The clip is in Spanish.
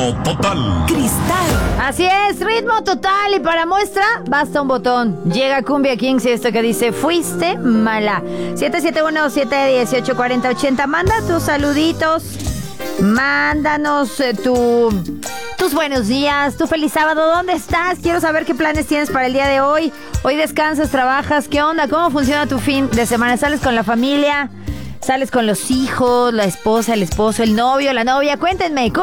total. Cristal. Así es, ritmo total. Y para muestra, basta un botón. Llega Cumbia Kings y esto que dice: fuiste mala. 771-718-4080. Manda tus saluditos. Mándanos tus buenos días, tu feliz sábado. ¿Dónde estás? Quiero saber qué planes tienes para el día de hoy. Hoy descansas, trabajas. ¿Qué onda? ¿Cómo funciona tu fin de semana? ¿Sales con la familia? ¿Sales con los hijos, la esposa, el esposo, el novio, la novia? Cuéntenme.